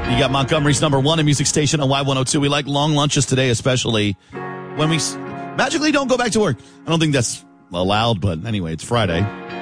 You got Montgomery's number one in music station on Y102. We like long lunches today, especially when we magically don't go back to work. I don't think that's allowed, but anyway, it's Friday.